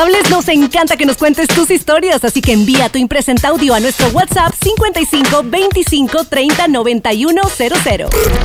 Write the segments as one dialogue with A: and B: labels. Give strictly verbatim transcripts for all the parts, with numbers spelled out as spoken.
A: Nos encanta que nos cuentes tus historias, así que envía tu impresenta audio a nuestro WhatsApp cincuenta y cinco veinticinco treinta noventa y uno cero cero.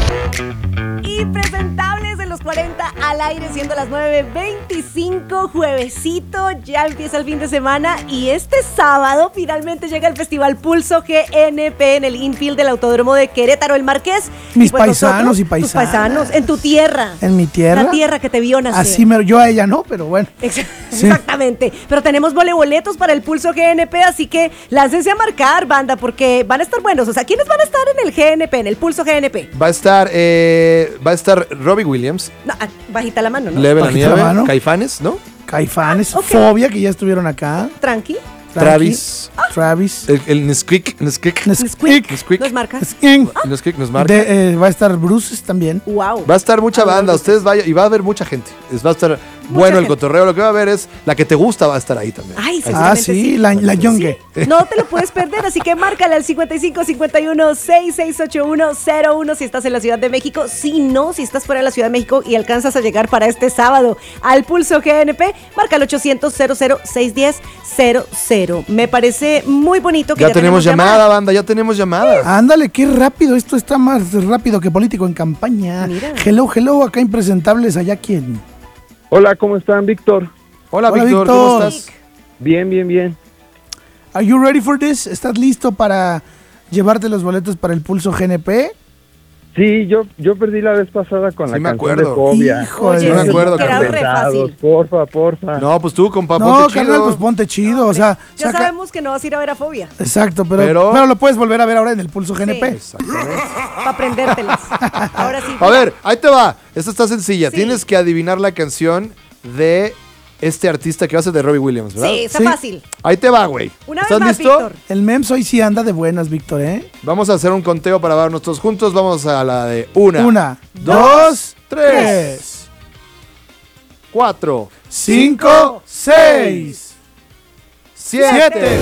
A: Impresentables de los cuarenta al aire, siendo las nueve veinticinco, juevesito, ya empieza el fin de semana y este sábado finalmente llega el Festival Pulso G N P en el infield del Autódromo de Querétaro, el Marqués.
B: Mis
A: y pues
B: paisanos
A: nosotros,
B: y paisanas.
A: Tus paisanos, en tu tierra.
B: En mi tierra.
A: La tierra que te vio nacer.
B: Así me, yo a ella no, pero bueno.
A: Ex-
B: Sí.
A: Exactamente. Pero tenemos boletos para el Pulso G N P, así que láncense a marcar, banda, porque van a estar buenos. O sea, ¿quiénes van a estar en el G N P, en el Pulso G N P?
C: Va a estar, eh, va a estar Robbie Williams,
A: No, ah, bajita la mano, ¿no?
C: Leve la
B: Bajita la
C: Nieve,
B: mano.
C: Caifanes, ¿no?
B: Caifanes,
A: Ok.
B: Fobia, que ya estuvieron acá.
A: Tranqui.
C: Travis.
B: Travis.
C: El, el Nesquik, Nesquik,
B: Nesquik.
C: Nesquik.
A: ¿Nos marca?
B: Skin.
C: Nesquik nos marca.
B: De, eh, va a estar Bruce también.
A: Wow.
C: Va a estar mucha banda, ustedes vayan y va a haber mucha gente. Es- Va a estar bueno el
A: gente.
C: cotorreo. Lo que va a haber es la que te gusta va a estar ahí también.
A: Ay,
B: Ah,
A: seguramente
B: sí, la, la Yongue.
A: No te lo puedes perder, así que márcale al cincuenta y cinco cincuenta y uno sesenta y seis ochenta y uno cero uno si estás en la Ciudad de México. Si no, si estás fuera de la Ciudad de México y alcanzas a llegar para este sábado al Pulso G N P, marca al ochocientos cero cero seis uno cero cero cero. Me parece muy bonito que
C: Ya,
A: ya,
C: tenemos llamada, banda, ya tenemos llamada.
B: Ándale, qué rápido. Esto está más rápido que político en campaña.
A: Mira.
B: Hello, hello, acá impresentables. Allá quién.
D: Hola, ¿cómo están, Víctor?
C: Hola,
B: Hola,
C: Víctor, ¿cómo
B: Víctor.
C: estás?
D: Bien, bien, bien.
B: Are you ready for this? ¿Estás listo para llevarte los boletos para el Pulso G N P?
D: Sí, yo yo perdí la vez pasada con
C: Sí,
D: la
C: me
D: canción
C: acuerdo.
D: de Fobia.
B: Híjole.
C: Sí, me acuerdo,
A: que era
C: carnal.
A: re fácil.
D: Porfa, porfa.
C: No, pues tú, compa,
B: No,
C: ponte
B: carnal,
C: chido.
B: pues ponte chido. O sea,
A: Ya
B: saca-
A: sabemos que no vas a ir a ver a Fobia,
B: Exacto, pero,
C: Pero-
B: pero lo puedes volver a ver ahora en el Pulso G N P.
C: Exactamente.
A: para aprendértelas. Ahora sí.
C: A ver, ahí te va. Esta está sencilla.
A: Sí.
C: Tienes que adivinar la canción de este artista que va a ser de Robbie Williams, ¿verdad?
A: Sí, está
B: Sí.
A: fácil.
C: Ahí te va, güey.
A: Una vez
C: ¿Estás
A: más,
C: listo?
A: Víctor.
B: El Mems hoy sí anda de buenas, Víctor, ¿eh?
C: Vamos a hacer un conteo para vernos todos juntos. Vamos a la de una,
B: Una,
C: dos,
B: dos,
C: tres,
B: tres,
C: cuatro,
B: cinco, seis,
C: siete.
B: siete.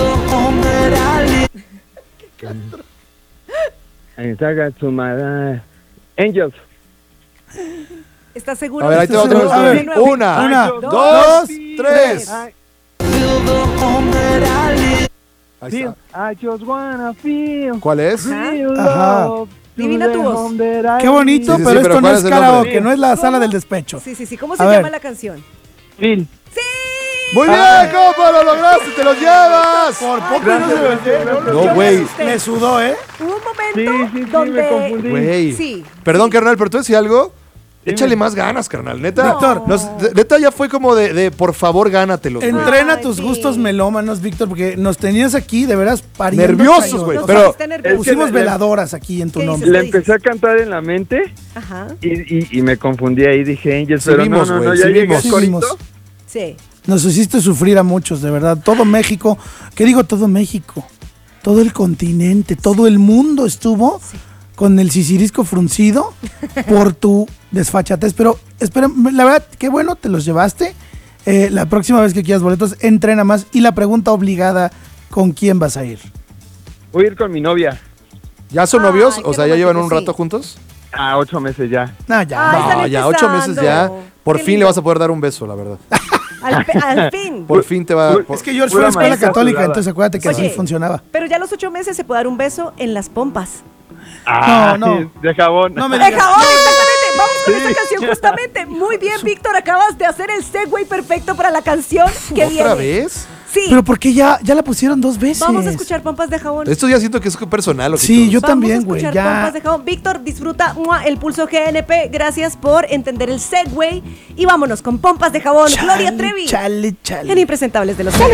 D: And I got to my, uh, Angels.
A: ¿Estás seguro?
C: A ver, ahí te va otra vez.
B: A ver,
A: De nuevo.
C: Una,
B: Una,
C: dos,
B: dos,
C: tres.
D: I,
C: Ahí
D: feel,
C: está.
D: I just wanna feel,
C: ¿Cuál es?
A: Ajá.
D: feel
B: Ajá.
D: love.
A: Divina
D: to
A: tu
D: the
A: voz.
D: home that I
B: Qué bonito,
C: Sí, sí, sí,
B: pero
C: pero
B: esto no
C: ¿cuál
B: es
C: es el nombre?
B: karaoke, no es la sala del despecho.
A: Sí, sí, sí. ¿Cómo se
B: A
A: llama
B: ver.
A: la canción?
D: feel.
A: ¡Sí!
C: Muy bien, compa, lo lograste, te los llevas.
B: Por poco
D: Gracias,
B: no se
D: gracias, gracias.
C: No, güey.
B: me sudó, ¿eh?
A: Hubo un
D: Sí,
A: momento
D: sí, sí,
A: donde...
D: me confundí.
C: Güey.
A: Sí.
C: Perdón, carnal, pero tú decías algo.
D: Dime.
C: Échale más ganas, carnal. Neta.
B: Víctor.
C: Nos- de- neta ya fue como de, de por favor, gánatelos. güey.
B: Entrena
A: Ay,
B: tus
A: sí.
B: gustos melómanos, Víctor, porque nos tenías aquí de veras pariendo.
C: Nerviosos,
B: chayotes.
C: güey.
A: Nos
C: Pero
A: pusiste nerviosos.
B: Pusimos
D: Es que le-
B: veladoras aquí en tu
A: ¿Qué
B: nombre.
D: Le
A: dices?
D: empecé a cantar en la mente
A: Ajá.
D: y, y, y me confundí ahí, dije Angels,
C: Sí
D: pero
C: vimos,
D: no, no,
C: güey,
D: no,
C: sí
D: ya llegué
C: vimos.
D: al
B: Sí
D: corito.
B: vimos.
A: Sí.
B: Nos hiciste sufrir a muchos, de verdad. Todo México, ¿qué digo todo México? Todo el continente, todo el mundo estuvo con el sisirisco fruncido por tu desfachatez. Pero, espera, la verdad, qué bueno, te los llevaste. Eh, la próxima vez que quieras boletos, entrena más. Y la pregunta obligada, ¿con quién vas a ir?
D: Voy a ir con mi novia
C: ¿Ya son
A: Ay,
C: novios?
A: qué
C: O sea, ¿ya llevan un
A: romántico,
C: rato
A: sí.
C: juntos?
D: a ocho meses ya.
B: No, ya.
A: Ay,
B: no.
A: están
C: No, ya ocho meses ya.
A: empezando.
C: Por
A: Qué
C: fin le
A: lindo.
C: vas a poder dar un beso, la verdad.
A: Al, pe- al fin.
C: Por fin te va a...
D: Uy,
B: Es que George fue
D: Pura
B: a la escuela
D: maestra
B: católica,
D: sudada.
B: entonces acuérdate que
A: Oye.
B: así funcionaba.
A: Pero ya a los ocho meses se puede dar un beso en las pompas.
D: Ah,
B: no.
D: de jabón.
B: No me
A: ¡De
B: digas.
A: jabón, exactamente! Vamos con
D: Sí.
A: esta canción justamente. Muy bien, Víctor. Acabas de hacer el segue perfecto para la canción que viene.
C: ¿Otra vez?
A: Sí.
B: Pero ¿por qué ya, ya la pusieron dos veces?
A: Vamos a escuchar pompas de jabón.
C: Esto ya siento que es personal. ojito.
B: Sí, yo
A: Vamos
B: también,
A: a
B: güey.
A: escuchar
B: Ya.
A: pompas de jabón. Víctor, disfruta ¡mua! El Pulso G N P. Gracias por entender el segue. Y vámonos con pompas de jabón. Gloria Trevi.
B: Chale, chale.
A: En Impresentables de los Cielos.